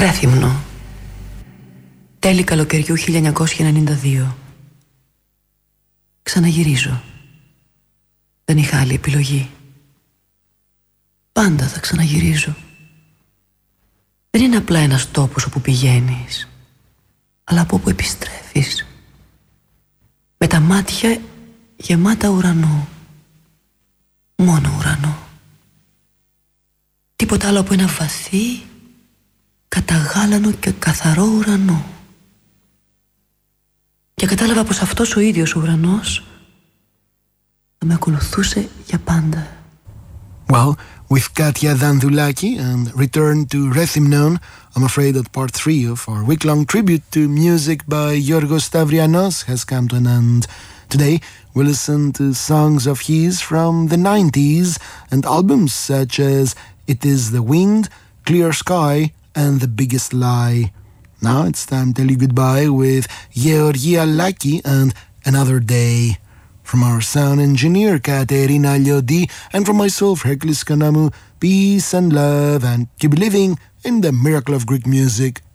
Ρέθυμνο. Τέλη καλοκαιριού 1992. Ξαναγυρίζω. Δεν είχα άλλη επιλογή. Πάντα θα ξαναγυρίζω. Δεν είναι απλά ένας τόπος όπου πηγαίνεις, αλλά από όπου επιστρέφεις. Με τα μάτια γεμάτα ουρανό. Μόνο ουρανό. Τίποτα άλλο από ένα βαθύ, καταγάλανο και καθαρό ουρανό. Και κατάλαβα πως αυτός ο ίδιος ο ουρανός θα με ακολουθούσε για πάντα. Well, with Katia Dandoulaki and Return to Rethymnon, I'm afraid that part 3 of our week-long tribute to music by Yorgos Stavrianos has come to an end. Today, we'll listen to songs of his from the 90s and albums such as It Is the Wind, Clear Sky and The Biggest Lie. Now it's time to tell you goodbye with Georgia Laki and Another Day. From our sound engineer Katerina Liodi and from myself Hercules Kanamu, peace and love and keep living in the miracle of Greek music.